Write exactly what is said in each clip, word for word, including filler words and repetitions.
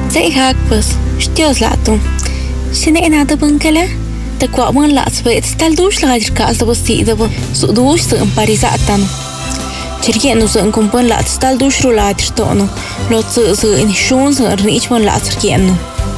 Zay hak pues, stios lato. Sine enada bunkala. Te kwamon lats vet stal dush la jirkas da bosti da bo su dush su parizatan. Chirien no su compon lats stal dush rulat stono. Lo su su in shun su rich mon lats chirien.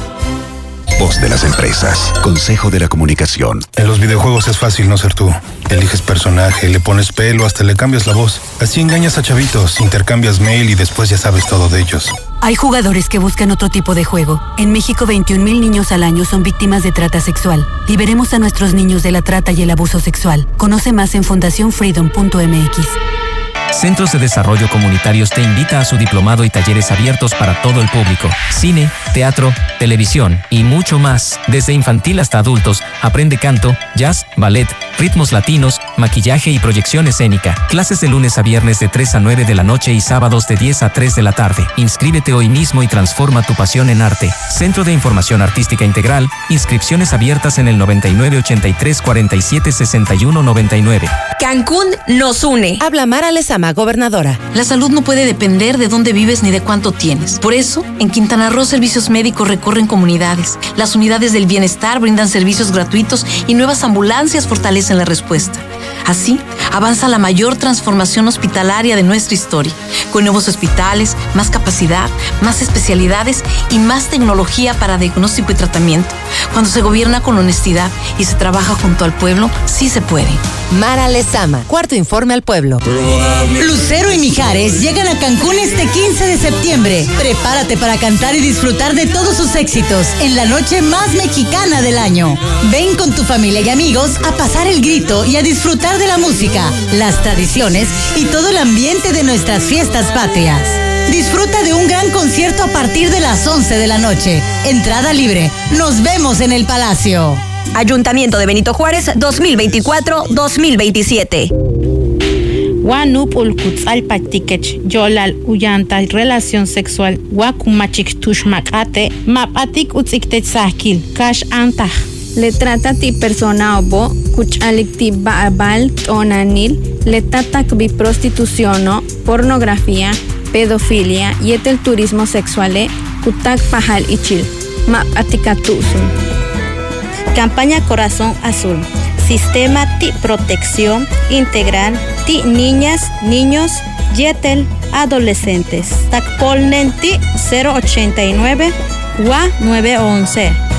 Voz de las empresas. Consejo de la Comunicación. En los videojuegos es fácil no ser tú. Eliges personaje, le pones pelo, hasta le cambias la voz. Así engañas a chavitos, intercambias mail y después ya sabes todo de ellos. Hay jugadores que buscan otro tipo de juego. En México, veintiún mil niños al año son víctimas de trata sexual. Liberemos a nuestros niños de la trata y el abuso sexual. Conoce más en fundación freedom punto m x. Centros de Desarrollo Comunitarios te invita a su diplomado y talleres abiertos para todo el público. Cine, teatro, televisión y mucho más. Desde infantil hasta adultos, aprende canto, jazz, ballet, ritmos latinos, maquillaje y proyección escénica. Clases de lunes a viernes de tres a nueve de la noche y sábados de diez a tres de la tarde. Inscríbete hoy mismo y transforma tu pasión en arte. Centro de Información Artística Integral. Inscripciones abiertas en el noventa y nueve ochenta y tres cuarenta y siete sesenta y uno noventa y nueve. Cancún nos une. Habla Mara Lezama, gobernadora. La salud no puede depender de dónde vives ni de cuánto tienes. Por eso, en Quintana Roo, servicios médicos recorren comunidades. Las unidades del bienestar brindan servicios gratuitos y nuevas ambulancias fortalecen la respuesta. Así, avanza la mayor transformación hospitalaria de nuestra historia, con nuevos hospitales, más capacidad, más especialidades y más tecnología para diagnóstico y tratamiento. Cuando se gobierna con honestidad y se trabaja junto al pueblo, sí se puede. Mara Lezama, cuarto informe al pueblo. Lucero y Mijares llegan a Cancún este quince de septiembre. Prepárate para cantar y disfrutar de todos sus éxitos en la noche más mexicana del año. Ven con tu familia y amigos a pasar el grito y a disfrutar de la música, las tradiciones y todo el ambiente de nuestras fiestas patrias. Disfruta de un gran concierto a partir de las once de la noche. Entrada libre. Nos vemos en el Palacio. Ayuntamiento de Benito Juárez dos mil veinticuatro dos mil veintisiete. Wanup ulkuts alpatikech yolal uyanta relación sexual wakumachik tushmakate mapatik utziktech sahkil kash antah. Le trata ti persona obo kuchalik ti baabal tonanil le tatak bi prostituciono pornografía pedofilia y el turismo sexual kutak pajal ichil mapatikatusun. Campaña Corazón Azul. Sistema T I Protección Integral T I Niñas, Niños, Yetel, Adolescentes. Tacpolnen T I cero ochenta y nueve W A nueve once.